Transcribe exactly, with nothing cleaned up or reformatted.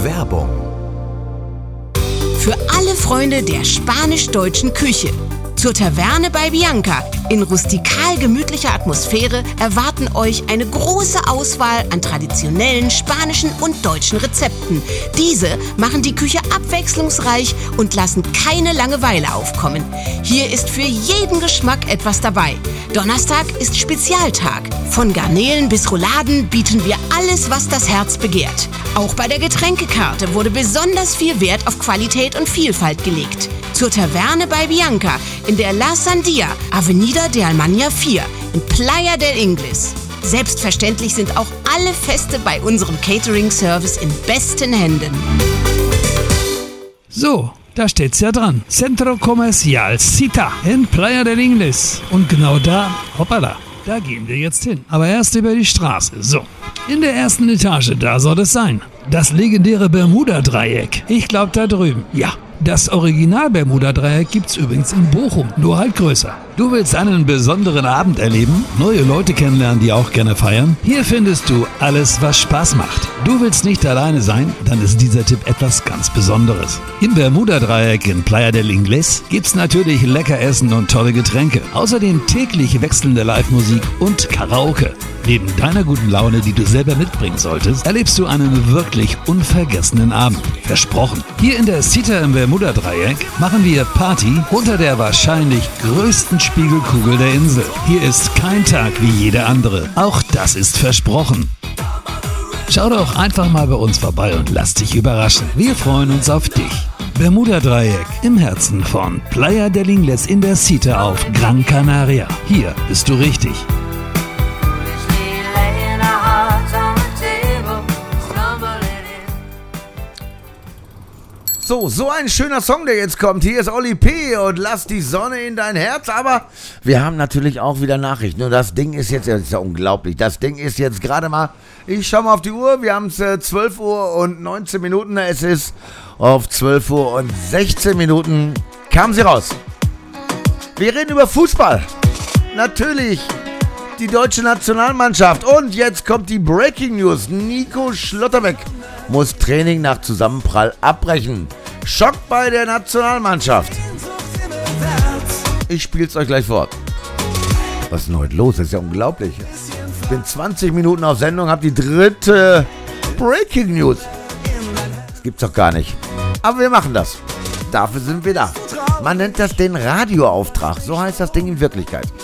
Werbung. Für alle Freunde der spanisch-deutschen Küche. Zur Taverne bei Bianca. In rustikal gemütlicher Atmosphäre erwarten euch eine große Auswahl an traditionellen spanischen und deutschen Rezepten. Diese machen die Küche abwechslungsreich und lassen keine Langeweile aufkommen. Hier ist für jeden Geschmack etwas dabei. Donnerstag ist Spezialtag. Von Garnelen bis Rouladen bieten wir alles, was das Herz begehrt. Auch bei der Getränkekarte wurde besonders viel Wert auf Qualität und Vielfalt gelegt. Zur Taverne bei Bianca in der La Sandia, Avenida de Almania vier, in Playa del Ingles. Selbstverständlich sind auch alle Feste bei unserem Catering-Service in besten Händen. So, da steht's ja dran. Centro Comercial Cita in Playa del Ingles. Und genau da, hoppala, da gehen wir jetzt hin. Aber erst über die Straße. So, in der ersten Etage, da soll es sein. Das legendäre Bermuda-Dreieck. Ich glaube da drüben. Ja. Das Original-Bermuda-Dreieck gibt's übrigens in Bochum, nur halt größer. Du willst einen besonderen Abend erleben, neue Leute kennenlernen, die auch gerne feiern? Hier findest du alles, was Spaß macht. Du willst nicht alleine sein? Dann ist dieser Tipp etwas ganz Besonderes. Im Bermuda-Dreieck in Playa del Ingles gibt's natürlich lecker Essen und tolle Getränke. Außerdem täglich wechselnde Live-Musik und Karaoke. Neben deiner guten Laune, die du selber mitbringen solltest, erlebst du einen wirklich unvergessenen Abend. Versprochen. Hier in der Cita im Bermuda-Dreieck machen wir Party unter der wahrscheinlich größten Spiegelkugel der Insel. Hier ist kein Tag wie jeder andere. Auch das ist versprochen. Schau doch einfach mal bei uns vorbei und lass dich überraschen. Wir freuen uns auf dich. Bermuda-Dreieck im Herzen von Playa del Ingles in der Cita auf Gran Canaria. Hier bist du richtig. So, so ein schöner Song, der jetzt kommt. Hier ist Oli P. und lass die Sonne in dein Herz. Aber wir haben natürlich auch wieder Nachrichten. Und das Ding ist jetzt, das ist ja unglaublich. Das Ding ist jetzt gerade mal, ich schau mal auf die Uhr. Wir haben es äh, zwölf Uhr und neunzehn Minuten. Es ist auf zwölf Uhr und sechzehn Minuten. Kam sie raus. Wir reden über Fußball. Natürlich die deutsche Nationalmannschaft. Und jetzt kommt die Breaking News. Nico Schlotterbeck muss Training nach Zusammenprall abbrechen. Schock bei der Nationalmannschaft. Ich spiel's euch gleich vor. Was ist denn heute los? Das ist ja unglaublich. Ich bin zwanzig Minuten auf Sendung, hab die dritte Breaking News. Das gibt's doch gar nicht. Aber wir machen das. Dafür sind wir da. Man nennt das den Radioauftrag. So heißt das Ding in Wirklichkeit.